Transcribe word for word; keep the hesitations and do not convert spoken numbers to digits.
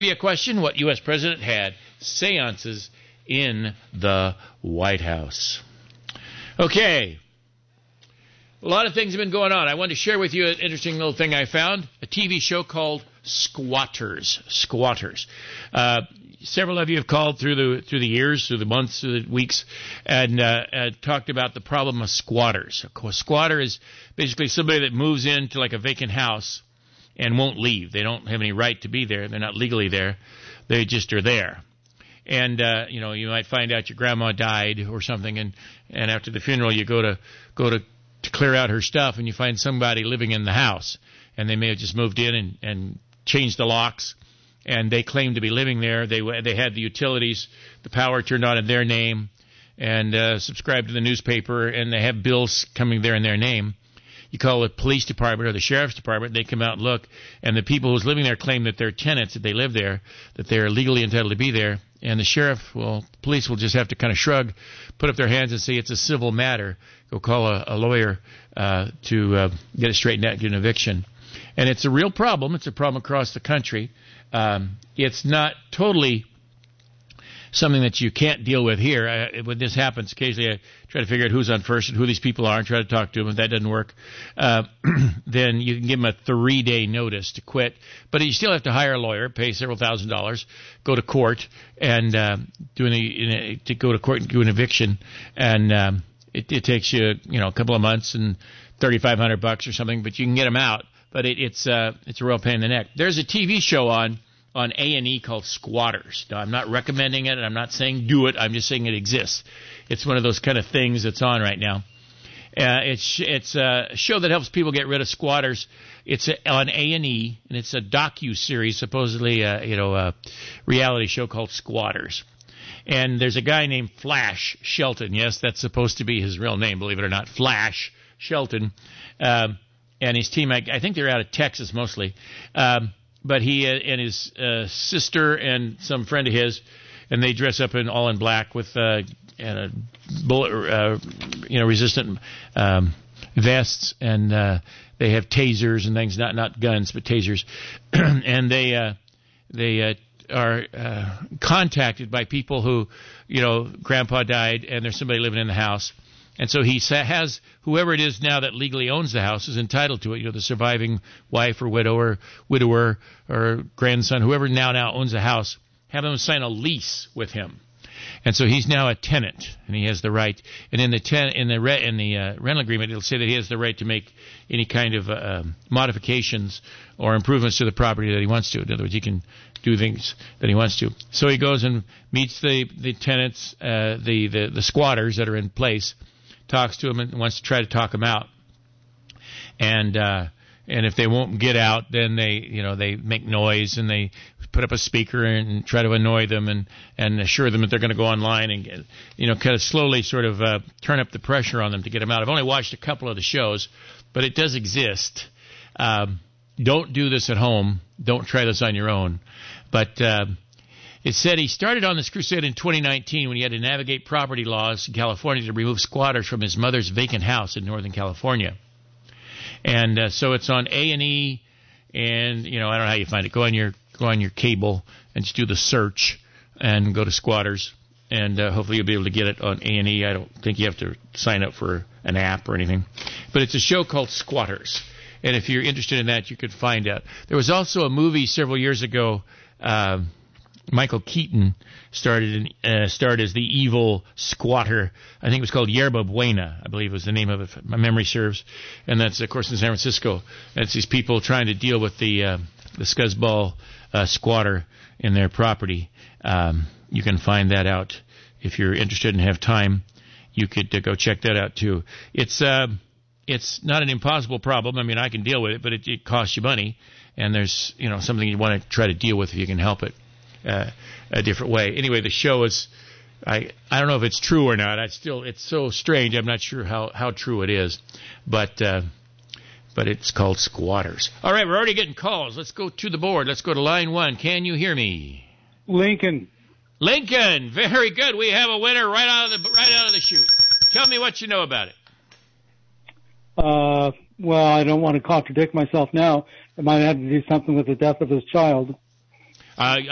Be a question, what U S president had seances in the White House? Okay. A lot of things have been going on. I wanted to share with you an interesting little thing I found. A T V show called Squatters. Squatters. Uh, several of you have called through the through the years, through the months, through the weeks, and uh, uh, talked about the problem of squatters. A squatter is basically somebody that moves into like a vacant house and won't leave. They don't have any right to be there. They're not legally there. They just are there. And, uh, you know, you might find out your grandma died or something, and, and after the funeral you go to go to, to clear out her stuff, and you find somebody living in the house. And they may have just moved in and, and changed the locks, and they claim to be living there. They they had the utilities, the power turned on in their name, and uh, subscribed to the newspaper, and they have bills coming there in their name. You call the police department or the sheriff's department, they come out and look, and the people who's living there claim that they're tenants, that they live there, that they're legally entitled to be there. And the sheriff, well, the police will just have to kind of shrug, put up their hands and say it's a civil matter. Go call a, a lawyer uh, to uh, get it straightened out, get an eviction. And it's a real problem. It's a problem across the country. Um, it's not totally something that you can't deal with here. I, when this happens, occasionally I try to figure out who's on first and who these people are and try to talk to them. If that doesn't work, uh, then you can give them a three-day notice to quit. But you still have to hire a lawyer, pay several thousand dollars, go to court, and uh, do an, in a, to go to court and do an eviction. And um, it, it takes you, you know, a couple of months and thirty-five hundred bucks or something, but you can get them out. But it, it's uh, it's a real pain in the neck. There's a T V show on on A and E called Squatters. Now, I'm not recommending it, and I'm not saying do it. I'm just saying it exists. It's one of those kind of things that's on right now. Uh, it's it's a show that helps people get rid of squatters. It's a, on A and E, and it's a docu-series, supposedly a, you know, a reality show called Squatters. And there's a guy named Flash Shelton. Yes, that's supposed to be his real name, believe it or not, Flash Shelton. Um, and his team, I, I think they're out of Texas mostly. Um But he and his uh, sister and some friend of his, and they dress up in all in black with uh, and a bullet, uh, you know, resistant um, vests, and uh, they have tasers and things, not not guns, but tasers, and they uh, they uh, are uh, contacted by people who, you know, Grandpa died, and there's somebody living in the house. And so he has whoever it is now that legally owns the house is entitled to it. You know, the surviving wife or widow or widower or grandson, whoever now now owns the house, have them sign a lease with him. And so he's now a tenant, and he has the right. And in the ten, in the re, in the uh, rental agreement, it'll say that he has the right to make any kind of uh, modifications or improvements to the property that he wants to. In other words, he can do things that he wants to. So he goes and meets the the tenants, uh, the, the the squatters that are in place. Talks to them and wants to try to talk them out, and uh, and if they won't get out, then they you know they make noise and they put up a speaker and try to annoy them and, and assure them that they're going to go online and get, you know kind of slowly sort of uh, turn up the pressure on them to get them out. I've only watched a couple of the shows, but it does exist. Um, don't do this at home. Don't try this on your own. But uh, it said he started on this crusade in twenty nineteen when he had to navigate property laws in California to remove squatters from his mother's vacant house in Northern California. And uh, so it's on A and E, and you know I don't know how you find it. Go on your go on your cable and just do the search and go to Squatters, and uh, hopefully you'll be able to get it on A and E. I don't think you have to sign up for an app or anything, but it's a show called Squatters. And if you're interested in that, you could find out. There was also a movie several years ago. Uh, Michael Keaton started uh, starred as the evil squatter. I think it was called Yerba Buena, I believe was the name of it, if my memory serves. And that's, of course, in San Francisco. And it's these people trying to deal with the uh, the scuzzball uh, squatter in their property. Um, you can find that out if you're interested and have time. You could uh, go check that out too. It's uh, it's not an impossible problem. I mean, I can deal with it, but it, it costs you money, and there's you know something you want to try to deal with if you can help it. Uh, a different way. Anyway, the show is, I I don't know if it's true or not. I still, it's so strange. I'm not sure how, how true it is, but uh, but it's called Squatters. All right, we're already getting calls. Let's go to the board. Let's go to line one. Can you hear me? Lincoln. Lincoln. Very good. We have a winner right out of the right out of the chute. Tell me what you know about it. Uh, well, I don't want to contradict myself now. It might have to do something with the death of his child. Uh,